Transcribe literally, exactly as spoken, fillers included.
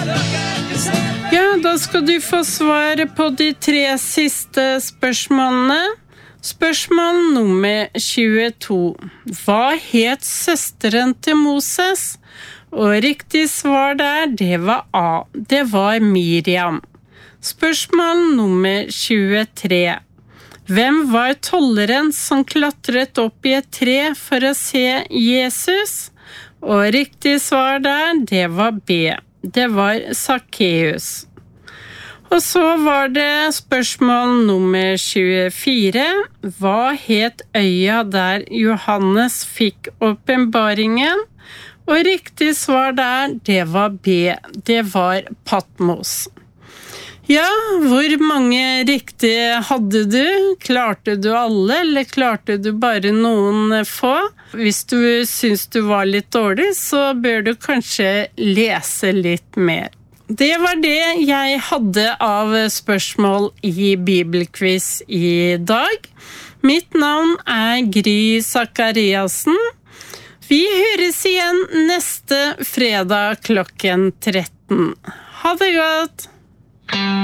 Ja, da skal du få svar på de tre siste spørsmålene. Spørsmål nummer tjueto. Hva het søsteren til Moses? Og riktig svar der, det var A. Det var Miriam. Spørsmål nummer tjuetre. Hvem var tolleren som klatret opp i et tre for å se Jesus? Og riktig svar der, det var B. Det var Zacchaeus. Og så var det spørsmål nummer tjuefire. Hva het øya der Johannes fikk åpenbaringen? Og riktig svar der, det var B. Det var Patmos. Ja, hvor mange riktige hadde du? Klarte du alle, eller klarte du bare noen få? Hvis du synes du var litt dårlig, så bør du kanskje lese litt mer. Det var det jeg hadde av spørsmål i Bibelquiz i dag. Mitt navn er Gry Zakariasen. Vi høres igjen neste fredag klokken tretten. Ha det godt!